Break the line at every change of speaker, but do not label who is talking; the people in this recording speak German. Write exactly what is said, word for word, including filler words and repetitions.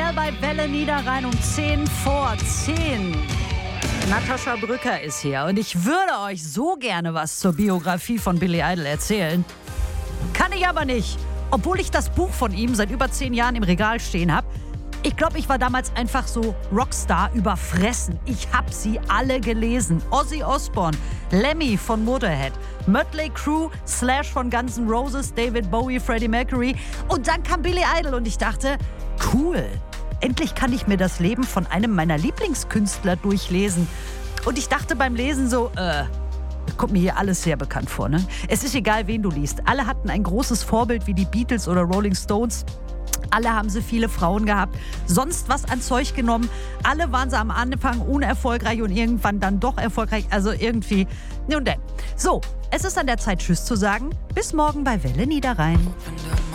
Adele bei Welle Niederrhein um zehn vor zehn. Natascha Brücker ist hier und ich würde euch so gerne was zur Biografie von Billy Idol erzählen. Kann ich aber nicht, obwohl ich das Buch von ihm seit über zehn Jahren im Regal stehen habe. Ich glaube, ich war damals einfach so Rockstar überfressen. Ich habe sie alle gelesen. Ozzy Osbourne, Lemmy von Motorhead, Mötley Crüe, Slash von Guns N' Roses, David Bowie, Freddie Mercury. Und dann kam Billy Idol und ich dachte, cool, endlich kann ich mir das Leben von einem meiner Lieblingskünstler durchlesen. Und ich dachte beim Lesen so, äh, kommt mir hier alles sehr bekannt vor, ne? Es ist egal, wen du liest. Alle hatten ein großes Vorbild wie die Beatles oder Rolling Stones. Alle haben sie viele Frauen gehabt, sonst was an Zeug genommen. Alle waren sie am Anfang unerfolgreich und irgendwann dann doch erfolgreich. Also irgendwie, nun denn. So, es ist an der Zeit, Tschüss zu sagen. Bis morgen bei Welle Niederrhein.